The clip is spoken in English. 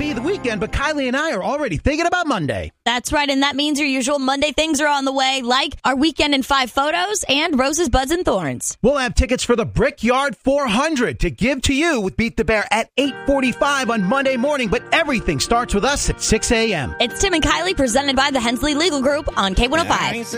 be the weekend, but Kylie and I are already thinking about Monday. That's right, and that means your usual Monday things are on the way, like our Weekend in 5 photos and Roses, Buds, and Thorns. We'll have tickets for the Brickyard 400 to give to you with Beat the Bear at 8:45 on Monday morning, but everything starts with us at 6 a.m. It's Tim and Kylie presented by the Hensley Legal Group on K105.